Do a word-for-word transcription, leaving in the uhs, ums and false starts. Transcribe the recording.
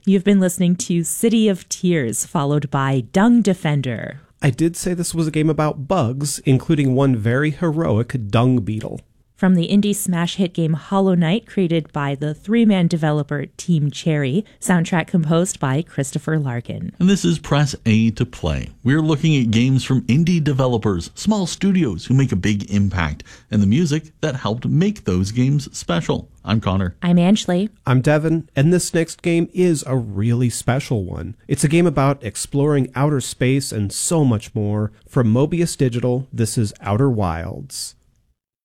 You've been listening to City of Tears, followed by Dung Defender. I did say this was a game about bugs, including one very heroic dung beetle. From the indie smash hit game Hollow Knight, created by the three-man developer Team Cherry, soundtrack composed by Christopher Larkin. And this is Press A to Play. We're looking at games from indie developers, small studios who make a big impact, and the music that helped make those games special. I'm Connor. I'm Anjali. I'm Devin, and this next game is a really special one. It's a game about exploring outer space and so much more. From Mobius Digital, this is Outer Wilds.